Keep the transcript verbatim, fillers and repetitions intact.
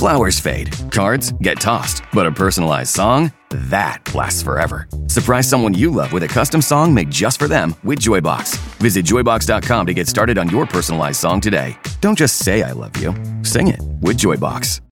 Flowers fade, cards get tossed, but a personalized song? That lasts forever. Surprise someone you love with a custom song made just for them with Joybox. Visit joybox dot com to get started on your personalized song today. Don't just say I love you. Sing it with Joybox.